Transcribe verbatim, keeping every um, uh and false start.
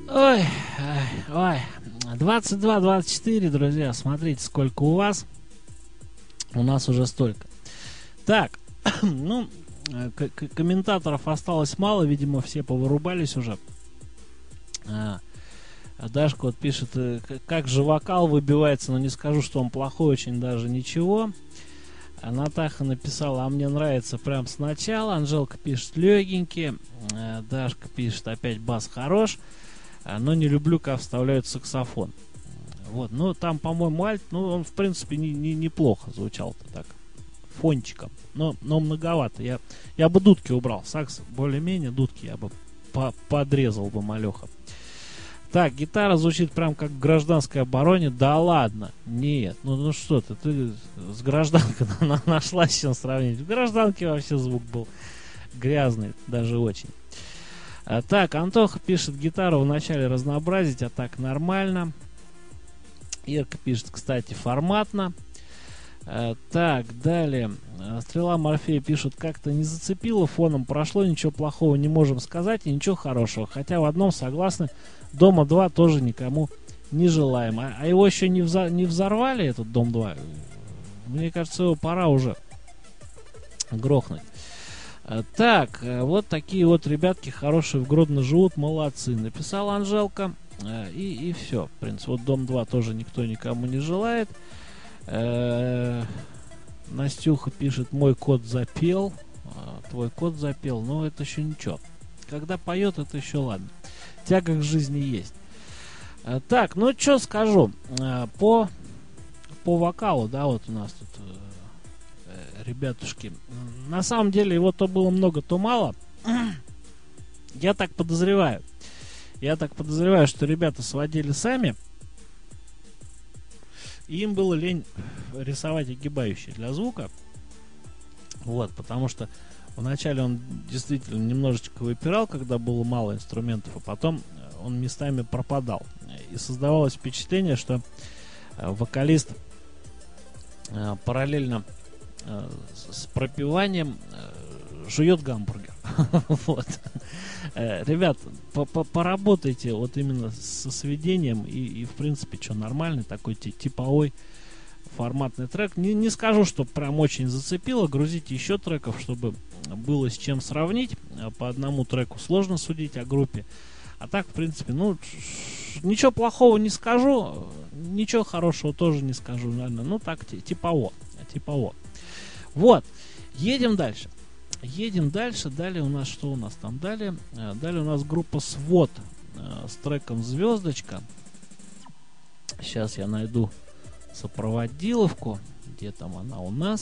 Ой, ой, ой. двадцать два двадцать четыре, друзья. Смотрите, сколько у вас. У нас уже столько. Так, ну, к- к- комментаторов осталось мало. Видимо, все повырубались уже. А, Дашка вот пишет, э, к- как же вокал выбивается, но не скажу, что он плохой, очень даже ничего. А Натаха написала, а мне нравится прям сначала. Анжелка пишет, легенький. Э, Дашка пишет, опять бас хорош. А, но не люблю, когда вставляют саксофон. Вот, ну там, по-моему, альт, ну он, в принципе, не, не, неплохо звучал-то так, фончиком. Но, но многовато. Я, я бы дудки убрал. Сакс более-менее, дудки я бы по подрезал бы малеха. Так, гитара звучит прям как в гражданской обороне. Да ладно. Нет. Ну, ну что ты, ты с гражданкой нашла с чем сравнить. В гражданке вообще звук был грязный, даже очень. А, так, Антоха пишет, гитару вначале разнообразить, а так нормально. Ирка пишет, кстати, форматно. А, так, далее. Стрела Морфея пишет, как-то не зацепило, фоном прошло, ничего плохого не можем сказать и ничего хорошего. Хотя в одном согласны, Дома два тоже никому не желаем. А, а его еще не, вза не взорвали, этот Дом два? Мне кажется, его пора уже грохнуть. А, так, вот такие вот ребятки хорошие в Гродно живут, молодцы. Написала Анжелка. А, и, и все. В принципе, вот Дом два тоже никто никому не желает. А, Настюха пишет, мой кот запел. А, твой кот запел, но это еще ничего. Когда поет, это еще ладно. Тяга к жизни есть. А, так, ну что скажу. А, по, по вокалу, да, вот у нас тут э, ребятушки. На самом деле его то было много, то мало. Я так подозреваю. Я так подозреваю, что ребята сводили сами. И им было лень рисовать огибающие для звука. Вот, потому что вначале он действительно немножечко выпирал, когда было мало инструментов, а потом он местами пропадал. И создавалось впечатление, что вокалист параллельно с пропеванием жует гамбургер. Вот. Ребят, поработайте вот именно со сведением и, и в принципе, что нормальный такой типовой форматный трек. Не, не скажу, что прям очень зацепило. Грузите еще треков, чтобы было с чем сравнить. По одному треку сложно судить о группе. А так, в принципе, ну, ничего плохого не скажу. Ничего хорошего тоже не скажу, наверное. Ну, так, типово. Типово. Вот. Едем дальше. Едем дальше. Далее у нас, что у нас там далее? Далее у нас группа Свод с треком «Звездочка». Сейчас я найду сопроводиловку. Где там она у нас?